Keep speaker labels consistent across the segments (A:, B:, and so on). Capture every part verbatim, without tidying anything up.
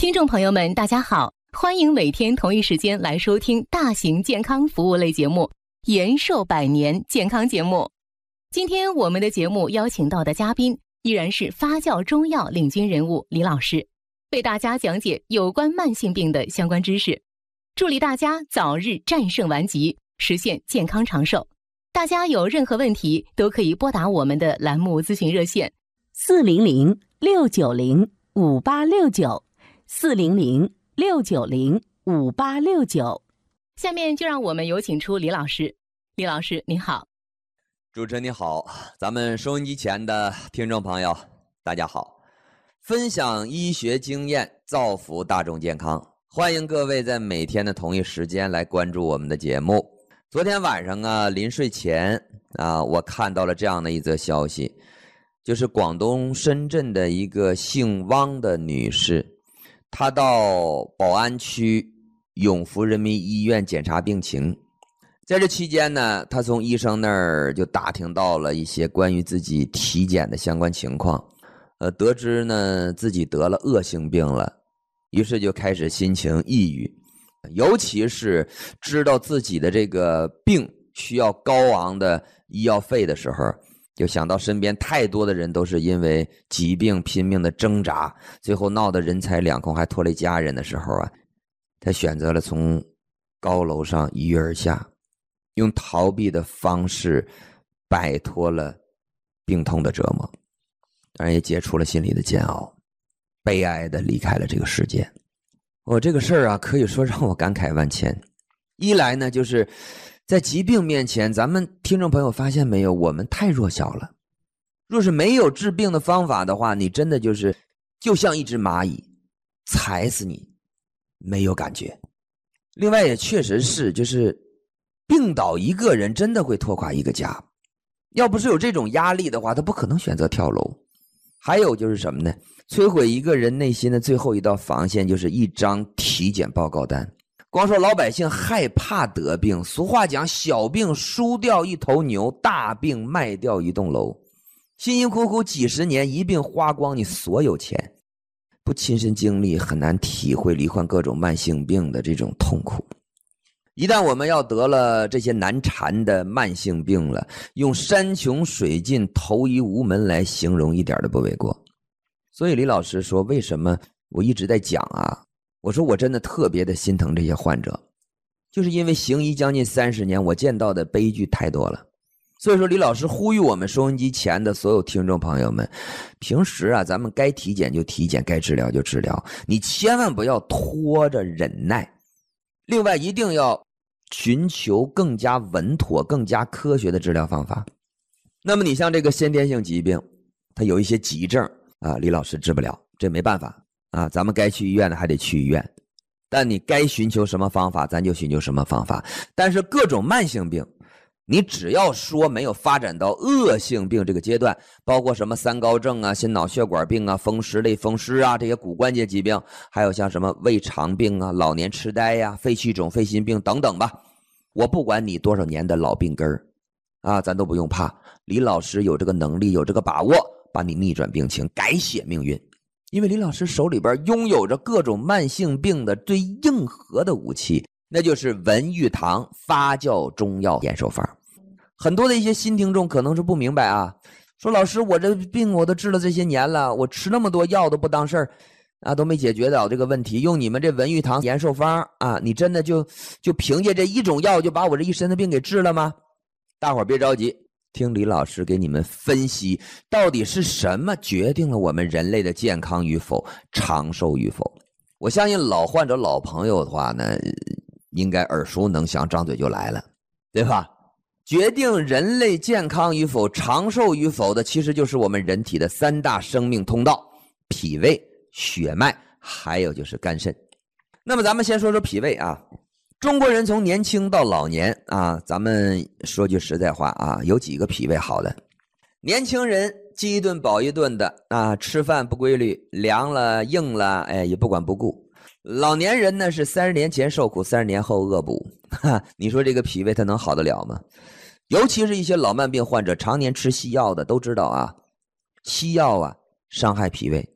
A: 听众朋友们，大家好，欢迎每天同一时间来收听大型健康服务类节目《延寿百年健康节目》。今天我们的节目邀请到的嘉宾依然是发酵中药领军人物李老师，为大家讲解有关慢性病的相关知识，助力大家早日战胜顽疾，实现健康长寿。大家有任何问题都可以拨打我们的栏目咨询热线
B: 四零零六九零五八六九。四零零六九零五八六九。
A: 下面就让我们有请出李老师。李老师您好。
C: 主持人你好，咱们收音机前的听众朋友大家好，分享医学经验，造福大众健康，欢迎各位在每天的同一时间来关注我们的节目。昨天晚上啊，临睡前啊，我看到了这样的一则消息，就是广东深圳的一个姓汪的女士，他到宝安区永福人民医院检查病情，在这期间呢，他从医生那儿就打听到了一些关于自己体检的相关情况，呃，得知呢自己得了恶性病了，于是就开始心情抑郁，尤其是知道自己的这个病需要高昂的医药费的时候，就想到身边太多的人都是因为疾病拼命的挣扎，最后闹得人财两空还拖累家人的时候啊，他选择了从高楼上一跃而下，用逃避的方式摆脱了病痛的折磨，当然也解除了心里的煎熬，悲哀的离开了这个世界。我、哦、这个事儿啊，可以说让我感慨万千。一来呢，就是在疾病面前，咱们听众朋友发现没有，我们太弱小了。若是没有治病的方法的话，你真的就是就像一只蚂蚁，踩死你没有感觉。另外也确实是，就是病倒一个人真的会拖垮一个家，要不是有这种压力的话，他不可能选择跳楼。还有就是什么呢？摧毁一个人内心的最后一道防线，就是一张体检报告单。光说老百姓害怕得病，俗话讲小病输掉一头牛，大病卖掉一栋楼。辛辛苦苦几十年，一病花光你所有钱，不亲身经历很难体会罹患各种慢性病的这种痛苦。一旦我们要得了这些难缠的慢性病了，用山穷水尽投医无门来形容一点都不为过。所以李老师说，为什么我一直在讲啊，我说我真的特别的心疼这些患者，就是因为行医将近三十年，我见到的悲剧太多了。所以说李老师呼吁我们收音机前的所有听众朋友们，平时啊咱们该体检就体检，该治疗就治疗，你千万不要拖着忍耐。另外一定要寻求更加稳妥更加科学的治疗方法。那么你像这个先天性疾病，它有一些急症啊，李老师治不了，这没办法啊，咱们该去医院的还得去医院，但你该寻求什么方法咱就寻求什么方法。但是各种慢性病，你只要说没有发展到恶性病这个阶段，包括什么三高症啊、心脑血管病啊、风湿类风湿啊，这些骨关节疾病，还有像什么胃肠病啊、老年痴呆呀、啊、肺气肿、肺心病等等吧，我不管你多少年的老病根儿啊，咱都不用怕，李老师有这个能力有这个把握把你逆转病情，改写命运。因为李老师手里边拥有着各种慢性病的最硬核的武器，那就是文玉堂发酵中药延寿方。很多的一些新听众可能是不明白啊，说老师我这病我都治了这些年了，我吃那么多药都不当事儿啊，都没解决到这个问题，用你们这文玉堂延寿方啊，你真的就就凭借这一种药就把我这一身的病给治了吗？大伙儿别着急，听李老师给你们分析到底是什么决定了我们人类的健康与否、长寿与否。我相信老患者老朋友的话呢，应该耳熟能详，张嘴就来了，对吧？决定人类健康与否、长寿与否的，其实就是我们人体的三大生命通道：脾胃、血脉，还有就是肝肾。那么咱们先说说脾胃啊。中国人从年轻到老年啊，咱们说句实在话啊，有几个脾胃好的。年轻人饥一顿饱一顿的啊，吃饭不规律，凉了硬了，哎，也不管不顾。老年人呢是三十年前受苦，三十年后恶补，哈，你说这个脾胃它能好得了吗？尤其是一些老慢病患者，常年吃西药的都知道啊，西药啊伤害脾胃。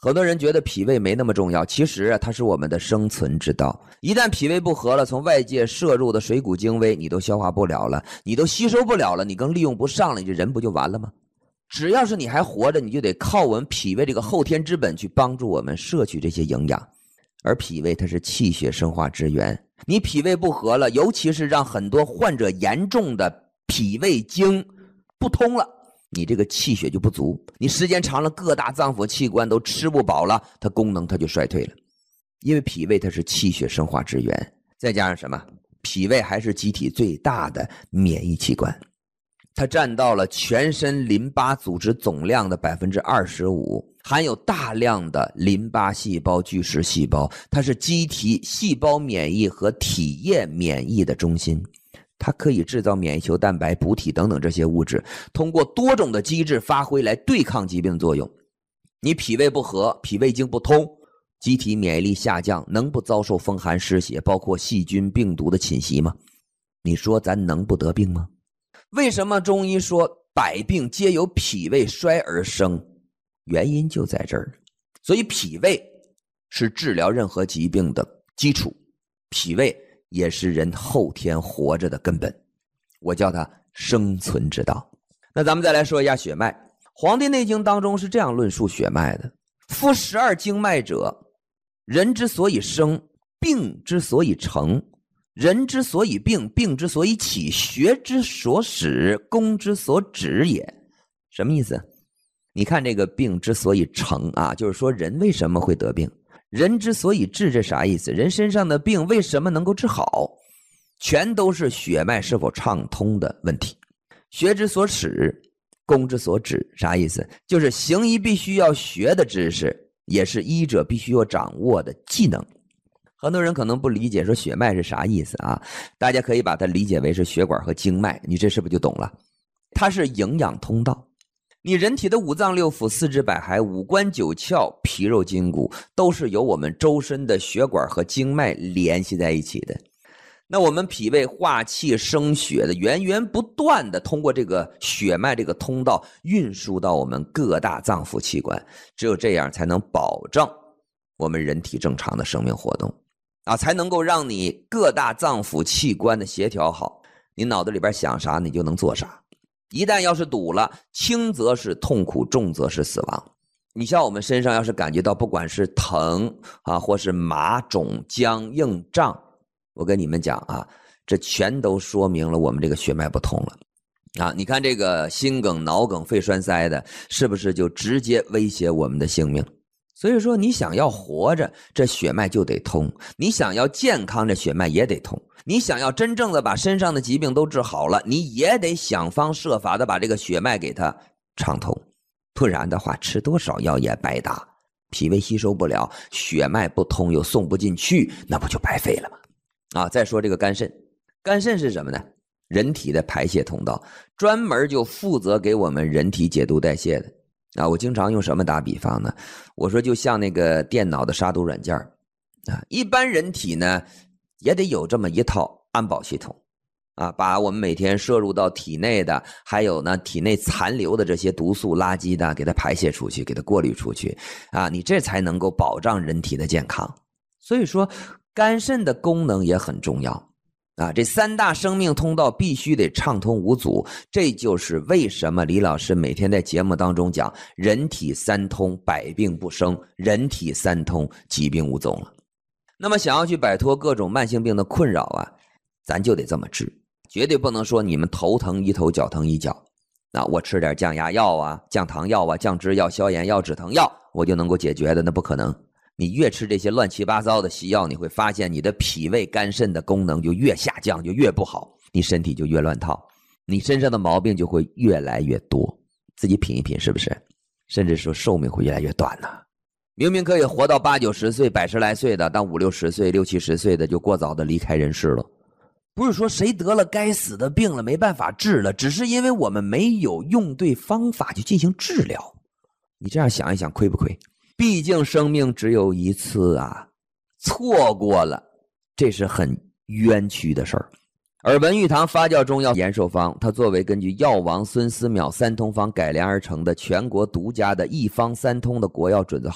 C: 很多人觉得脾胃没那么重要，其实啊，它是我们的生存之道。一旦脾胃不和了，从外界摄入的水谷精微你都消化不了了，你都吸收不了了，你更利用不上了，你这人不就完了吗？只要是你还活着，你就得靠我们脾胃这个后天之本去帮助我们摄取这些营养。而脾胃它是气血生化之源，你脾胃不和了，尤其是让很多患者严重的脾胃经不通了，你这个气血就不足，你时间长了各大脏腑器官都吃不饱了，它功能它就衰退了。因为脾胃它是气血生化之源，再加上什么？脾胃还是机体最大的免疫器官，它占到了全身淋巴组织总量的 百分之二十五， 含有大量的淋巴细胞、巨噬细胞，它是机体细胞免疫和体液免疫的中心。它可以制造免疫球蛋白、补体等等这些物质，通过多种的机制发挥来对抗疾病作用。你脾胃不和，脾胃经不通，机体免疫力下降，能不遭受风寒湿邪，包括细菌病毒的侵袭吗？你说咱能不得病吗？为什么中医说百病皆由脾胃衰而生？原因就在这儿。所以脾胃是治疗任何疾病的基础，脾胃也是人后天活着的根本，我叫它生存之道。那咱们再来说一下血脉。黄帝内经当中是这样论述血脉的：夫十二经脉者，人之所以生，病之所以成，人之所以病，病之所以起，学之所始，功之所止也。什么意思？你看这个病之所以成啊，就是说人为什么会得病，人之所以治，这啥意思？人身上的病为什么能够治好？全都是血脉是否畅通的问题。学之所始，功之所止，啥意思？就是行医必须要学的知识，也是医者必须要掌握的技能。很多人可能不理解说血脉是啥意思啊，大家可以把它理解为是血管和经脉，你这是不是就懂了？它是营养通道。你人体的五脏六腑、四肢百骸、五官九窍、皮肉筋骨，都是由我们周身的血管和经脉联系在一起的。那我们脾胃化气生血的，源源不断的通过这个血脉这个通道运输到我们各大脏腑器官，只有这样才能保证我们人体正常的生命活动啊，才能够让你各大脏腑器官的协调好，你脑子里边想啥你就能做啥。一旦要是堵了，轻则是痛苦，重则是死亡。你像我们身上要是感觉到不管是疼啊，或是麻肿僵硬胀，我跟你们讲啊，这全都说明了我们这个血脉不通了啊！你看这个心梗、脑梗、肺栓塞的，是不是就直接威胁我们的性命？所以说你想要活着，这血脉就得通；你想要健康，这血脉也得通；你想要真正的把身上的疾病都治好了，你也得想方设法的把这个血脉给它畅通，不然的话吃多少药也白搭。脾胃吸收不了，血脉不通又送不进去，那不就白费了吗？啊，再说这个肝肾，肝肾是什么呢？人体的排泄通道，专门就负责给我们人体解毒代谢的。啊，我经常用什么打比方呢？我说就像那个电脑的杀毒软件啊，一般人体呢也得有这么一套安保系统啊，把我们每天摄入到体内的，还有呢体内残留的这些毒素垃圾的，给它排泄出去，给它过滤出去啊，你这才能够保障人体的健康。所以说肝肾的功能也很重要啊，这三大生命通道必须得畅通无阻，这就是为什么李老师每天在节目当中讲人体三通，百病不生，人体三通，疾病无踪了。那么想要去摆脱各种慢性病的困扰啊，咱就得这么治，绝对不能说你们头疼一头脚疼一脚，那我吃点降压药啊、降糖药啊、降脂药、消炎药、止疼药我就能够解决的，那不可能。你越吃这些乱七八糟的西药，你会发现你的脾胃肝肾的功能就越下降，就越不好，你身体就越乱套，你身上的毛病就会越来越多。自己品一品是不是？甚至说寿命会越来越短呢、啊。明明可以活到八九十岁、百十来岁的，当五六十岁、六七十岁的就过早的离开人世了。不是说谁得了该死的病了没办法治了，只是因为我们没有用对方法去进行治疗。你这样想一想，亏不亏？毕竟生命只有一次啊，错过了，这是很冤屈的事儿。而文玉堂发酵中药延寿方，它作为根据药王孙思邈三通方改良而成的全国独家的一方三通的国药准字号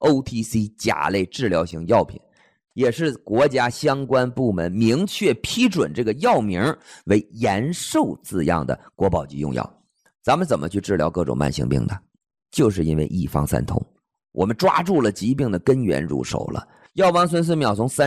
C: O T C 甲类治疗型药品，也是国家相关部门明确批准这个药名为延寿字样的国宝级用药。咱们怎么去治疗各种慢性病的？就是因为一方三通，我们抓住了疾病的根源入手了。药王孙思邈从三